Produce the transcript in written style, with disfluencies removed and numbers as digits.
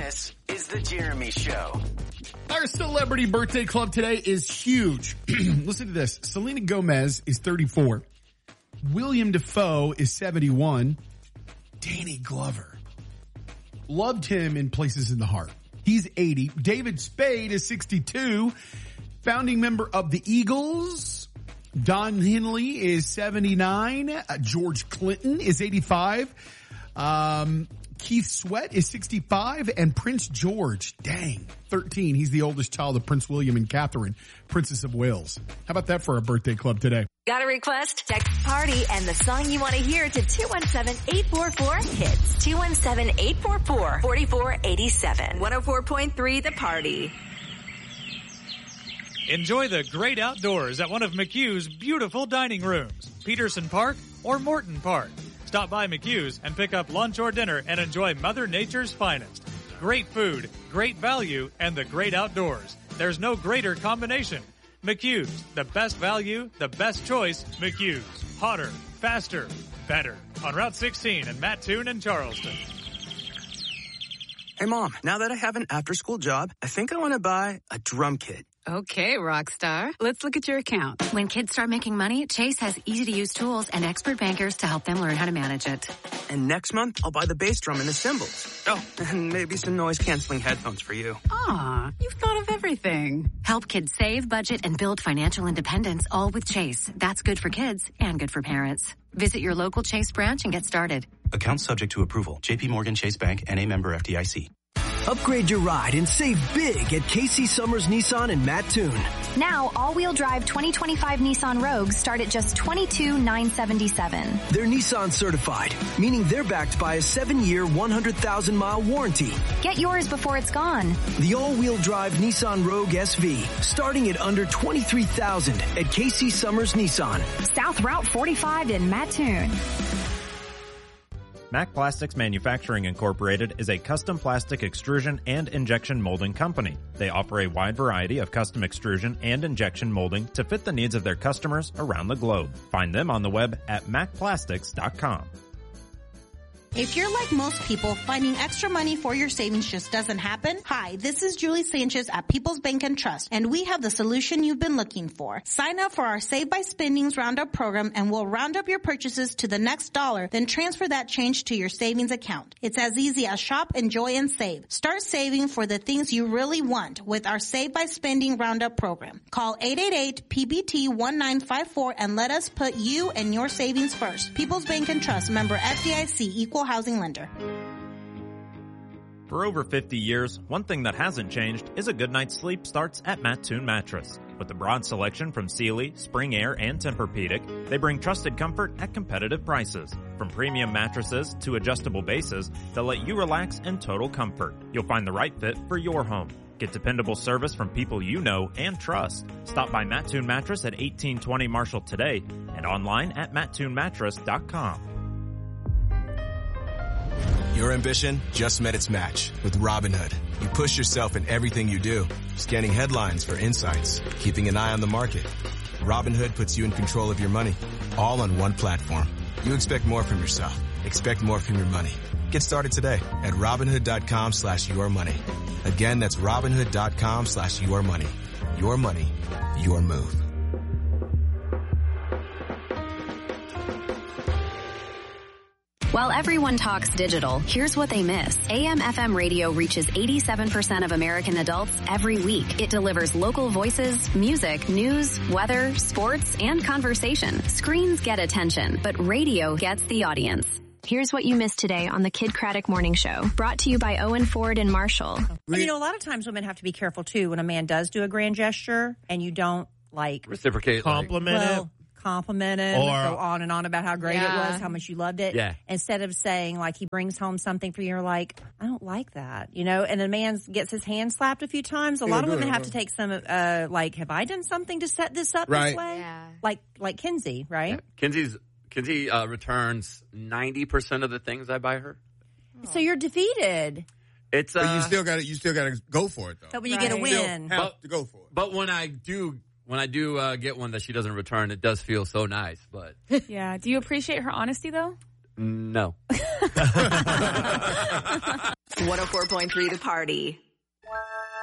This is The Jeremy Show. Our celebrity birthday club today is huge. Listen to this. Selena Gomez is 34. William Dafoe is 71. Danny Glover. Loved him in Places in the Heart. He's 80. David Spade is 62. Founding member of the Eagles. Don Henley is 79. George Clinton is 85. Keith Sweat is 65, and Prince George, 13. He's the oldest child of Prince William and Catherine, Princess of Wales. How about that for our birthday club today? Got a request? Text party and the song you want to hear to 217-844-HITS. 217-844-4487. 104.3 The Party. Enjoy the great outdoors at one of McHugh's beautiful dining rooms, Peterson Park or Morton Park. Stop by McHugh's and pick up lunch or dinner and enjoy Mother Nature's finest. Great food, great value, and the great outdoors. There's no greater combination. McHugh's, the best value, the best choice, McHugh's. Hotter, faster, better. On Route 16 in Mattoon and Charleston. Hey, Mom, now that I have an after-school job, I think I want to buy a drum kit. Okay, Rockstar. Let's look at your account. When kids start making money, Chase has easy-to-use tools and expert bankers to help them learn how to manage it. And next month, I'll buy the bass drum and the cymbals. Oh, and maybe some noise-canceling headphones for you. Aw, you've thought of everything. Help kids save, budget, and build financial independence, all with Chase. That's good for kids and good for parents. Visit your local Chase branch and get started. Account subject to approval. J.P. Morgan Chase Bank, N.A. member FDIC. Upgrade your ride and save big at Casey Summers Nissan in Mattoon. Now, all-wheel drive 2025 Nissan Rogues start at just $22,977. They're Nissan certified, meaning they're backed by a 7-year, 100,000-mile warranty. Get yours before it's gone. The all-wheel drive Nissan Rogue SV, starting at under $23,000 at Casey Summers Nissan. South Route 45 in Mattoon. Mac Plastics Manufacturing Incorporated is a custom plastic extrusion and injection molding company. They offer a wide variety of custom extrusion and injection molding to fit the needs of their customers around the globe. Find them on the web at macplastics.com. If you're like most people, finding extra money for your savings just doesn't happen. Hi, this is Julie Sanchez at People's Bank and Trust, and we have the solution you've been looking for. Sign up for our Save by Spendings Roundup program, and we'll round up your purchases to the next dollar, then transfer that change to your savings account. It's as easy as shop, enjoy, and save. Start saving for the things you really want with our Save by Spending Roundup program. Call 888-PBT-1954 and let us put you and your savings first. People's Bank and Trust, member FDIC, equal housing lender. For over 50 years, one thing that hasn't changed is a good night's sleep starts at Mattoon Mattress. With a broad selection from Sealy, Spring Air, and Tempur-Pedic, they bring trusted comfort at competitive prices. From premium mattresses to adjustable bases, they'll let you relax in total comfort. You'll find the right fit for your home. Get dependable service from people you know and trust. Stop by Mattoon Mattress at 1820 Marshall today and online at mattoonmattress.com. Your ambition just met its match with Robinhood. You push yourself in everything you do, scanning headlines for insights, keeping an eye on the market. Robinhood puts you in control of your money, all on one platform. You expect more from yourself. Expect more from your money. Get started today at Robinhood.com/yourmoney. Again, that's Robinhood.com/yourmoney. Your money, your move. While everyone talks digital, here's what they miss. AM/FM radio reaches 87% of American adults every week. It delivers local voices, music, news, weather, sports, and conversation. Screens get attention, but radio gets the audience. Here's what you missed today on the Kid Craddock Morning Show. Brought to you by Owen Ford and Marshall. And you know, a lot of times women have to be careful, too, when a man does do a grand gesture and you don't, reciprocate. Compliment it. Compliment him, Or go on and on about how great it was, how much you loved it. Yeah. Instead of saying, he brings home something for you, you're like, I don't like that, and a man gets his hand slapped a few times. A lot of women have to take some, have I done something to set this up this way? Yeah. Like Kinsey, right? Yeah. Kinsey returns 90% of the things I buy her. So you're defeated. It's but you still got to go for it though. But when you get a win, you have to go for it. But when I do get one that she doesn't return, it does feel so nice. But yeah, do you appreciate her honesty though? No. 104.3 The Party.